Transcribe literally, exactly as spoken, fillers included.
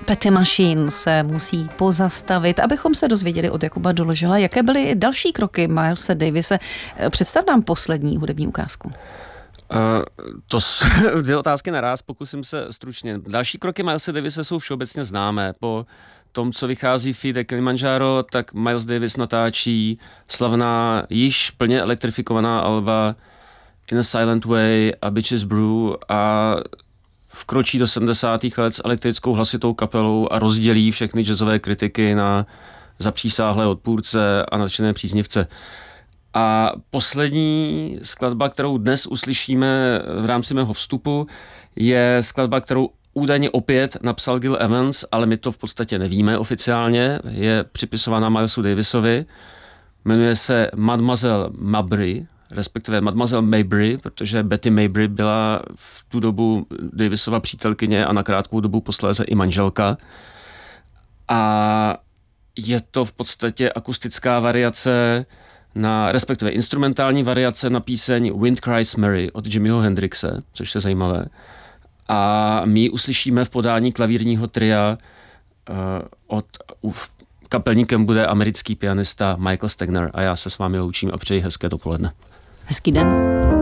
Petty Machine se musí pozastavit, abychom se dozvěděli od Jakuba Doležela, jaké byly další kroky Milese Davise. Představ nám poslední hudební ukázku. Uh, to jsou dvě otázky naraz, pokusím se stručně. Další kroky Milese Davise jsou všeobecně známé. Po tom, co vychází Feed the Kilimanjaro, tak Miles Davis natáčí slavná, již plně elektrifikovaná alba In a Silent Way a Bitches Brew a vkročí do sedmdesátých let s elektrickou hlasitou kapelou a rozdělí všechny jazzové kritiky na zapřísáhlé odpůrce a nadšené příznivce. A poslední skladba, kterou dnes uslyšíme v rámci mého vstupu, je skladba, kterou údajně opět napsal Gil Evans, ale my to v podstatě nevíme oficiálně. Je připisována Milesu Davisovi. Jmenuje se Mademoiselle Mabry, respektive Mademoiselle Mabry, protože Betty Mabry byla v tu dobu Davisova přítelkyně a na krátkou dobu posléze i manželka. A je to v podstatě akustická variace na, respektive instrumentální variace na píseň Wind Cries Mary od Jimiho Hendrixe, což je zajímavé. A my ji uslyšíme v podání klavírního tria uh, od uf, kapelníkem bude americký pianista Michael Stegner a já se s vámi loučím a přeji hezké dopoledne. Hezký den.